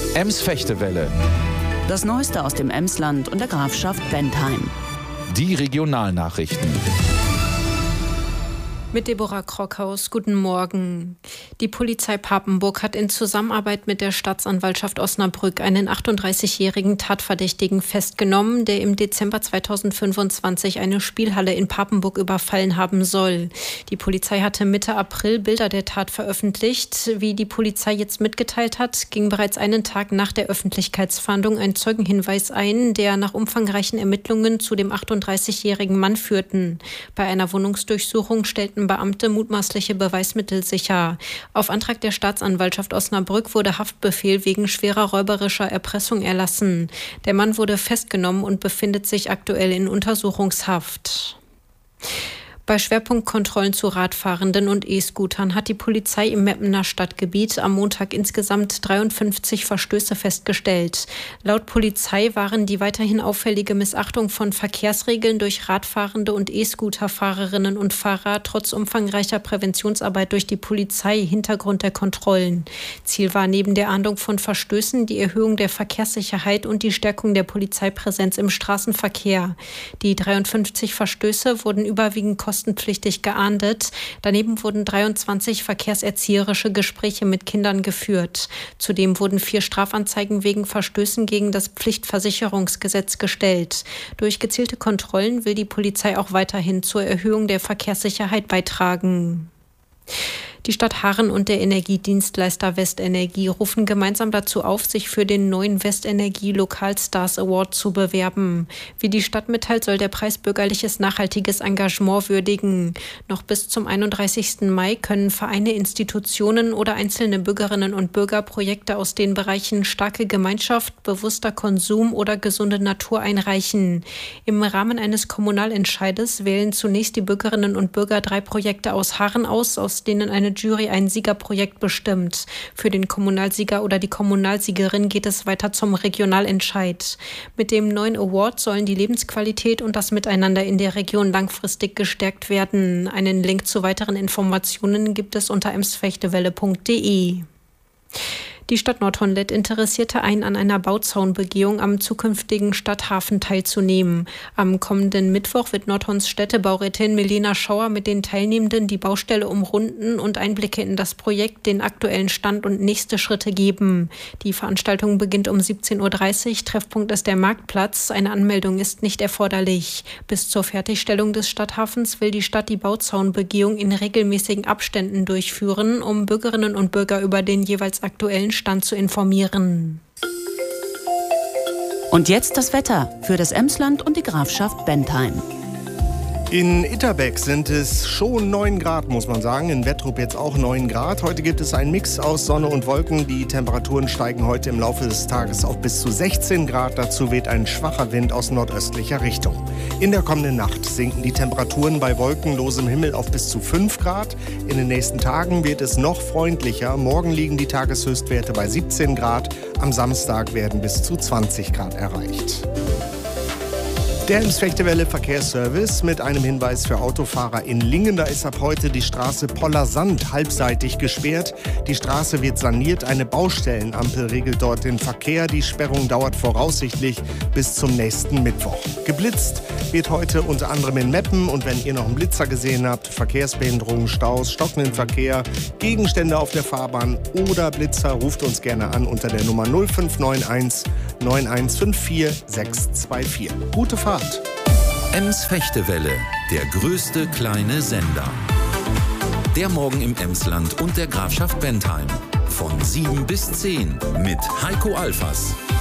Ems-Fechtewelle. Das Neueste aus dem Emsland und der Grafschaft Bentheim. Die Regionalnachrichten. Mit Deborah Krockhaus, guten Morgen. Die Polizei Papenburg hat in Zusammenarbeit mit der Staatsanwaltschaft Osnabrück einen 38-jährigen Tatverdächtigen festgenommen, der im Dezember 2025 eine Spielhalle in Papenburg überfallen haben soll. Die Polizei hatte Mitte April Bilder der Tat veröffentlicht. Wie die Polizei jetzt mitgeteilt hat, ging bereits einen Tag nach der Öffentlichkeitsfahndung ein Zeugenhinweis ein, der nach umfangreichen Ermittlungen zu dem 38-jährigen Mann führten. Bei einer Wohnungsdurchsuchung stellten Beamte mutmaßliche Beweismittel sicher. Auf Antrag der Staatsanwaltschaft Osnabrück wurde Haftbefehl wegen schwerer räuberischer Erpressung erlassen. Der Mann wurde festgenommen und befindet sich aktuell in Untersuchungshaft. Bei Schwerpunktkontrollen zu Radfahrenden und E-Scootern hat die Polizei im Meppener Stadtgebiet am Montag insgesamt 53 Verstöße festgestellt. Laut Polizei waren die weiterhin auffällige Missachtung von Verkehrsregeln durch Radfahrende und E-Scooter-Fahrerinnen und Fahrer trotz umfangreicher Präventionsarbeit durch die Polizei Hintergrund der Kontrollen. Ziel war neben der Ahndung von Verstößen die Erhöhung der Verkehrssicherheit und die Stärkung der Polizeipräsenz im Straßenverkehr. Die 53 Verstöße wurden überwiegend kostenpflichtig geahndet. Daneben wurden 23 verkehrserzieherische Gespräche mit Kindern geführt. Zudem wurden 4 Strafanzeigen wegen Verstößen gegen das Pflichtversicherungsgesetz gestellt. Durch gezielte Kontrollen will die Polizei auch weiterhin zur Erhöhung der Verkehrssicherheit beitragen. Die Stadt Harren und der Energiedienstleister Westenergie rufen gemeinsam dazu auf, sich für den neuen Westenergie Lokalstars Award zu bewerben. Wie die Stadt mitteilt, soll der Preis bürgerliches nachhaltiges Engagement würdigen. Noch bis zum 31. Mai können Vereine, Institutionen oder einzelne Bürgerinnen und Bürger Projekte aus den Bereichen starke Gemeinschaft, bewusster Konsum oder gesunde Natur einreichen. Im Rahmen eines Kommunalentscheides wählen zunächst die Bürgerinnen und Bürger 3 Projekte aus Harren aus denen eine Jury ein Siegerprojekt bestimmt. Für den Kommunalsieger oder die Kommunalsiegerin geht es weiter zum Regionalentscheid. Mit dem neuen Award sollen die Lebensqualität und das Miteinander in der Region langfristig gestärkt werden. Einen Link zu weiteren Informationen gibt es unter emsfechtewelle.de. Die Stadt Nordhornlett interessierte ein, an einer Bauzaunbegehung am zukünftigen Stadthafen teilzunehmen. Am kommenden Mittwoch wird Nordhorns Städtebaurätin Melina Schauer mit den Teilnehmenden die Baustelle umrunden und Einblicke in das Projekt, den aktuellen Stand und nächste Schritte geben. Die Veranstaltung beginnt um 17:30 Uhr. Treffpunkt ist der Marktplatz. Eine Anmeldung ist nicht erforderlich. Bis zur Fertigstellung des Stadthafens will die Stadt die Bauzaunbegehung in regelmäßigen Abständen durchführen, um Bürgerinnen und Bürger über den jeweils aktuellen Stand zu informieren. Und jetzt das Wetter für das Emsland und die Grafschaft Bentheim. In Itterbeck sind es schon 9 Grad, muss man sagen. In Wettrup jetzt auch 9 Grad. Heute gibt es einen Mix aus Sonne und Wolken. Die Temperaturen steigen heute im Laufe des Tages auf bis zu 16 Grad. Dazu weht ein schwacher Wind aus nordöstlicher Richtung. In der kommenden Nacht sinken die Temperaturen bei wolkenlosem Himmel auf bis zu 5 Grad. In den nächsten Tagen wird es noch freundlicher. Morgen liegen die Tageshöchstwerte bei 17 Grad. Am Samstag werden bis zu 20 Grad erreicht. Der Ems-Fechtewelle Verkehrsservice mit einem Hinweis für Autofahrer in Lingen. Da ist ab heute die Straße Pollersand halbseitig gesperrt. Die Straße wird saniert. Eine Baustellenampel regelt dort den Verkehr. Die Sperrung dauert voraussichtlich bis zum nächsten Mittwoch. Geblitzt wird heute unter anderem in Meppen. Und wenn ihr noch einen Blitzer gesehen habt, Verkehrsbehinderungen, Staus, stockenden Verkehr, Gegenstände auf der Fahrbahn oder Blitzer, ruft uns gerne an unter der Nummer 0591 9154 624. Gute Fahrt! Ems-Fechtewelle, der größte kleine Sender. Der Morgen im Emsland und der Grafschaft Bentheim. Von 7 bis 10 mit Heiko Alfas.